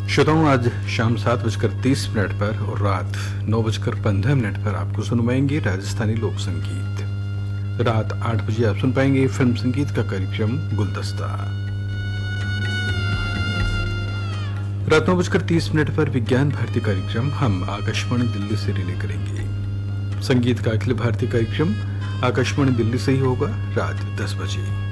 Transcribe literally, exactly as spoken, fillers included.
श्रोताओं, आज शाम सात बजकर तीस मिनट पर और रात नौ बजकर पंद्रह मिनट पर आपको सुनवाएंगे राजस्थानी लोक संगीत। रात आठ बजे आप सुन पाएंगे फिल्म संगीत का कार्यक्रम गुलदस्ता। रात नौ बजकर तीस मिनट पर विज्ञान भारती कार्यक्रम हम आकाशवाणी दिल्ली से रिले करेंगे। संगीत का अखिल भारतीय कार्यक्रम आकाशवाणी दिल्ली से ही होगा रात दस बजे।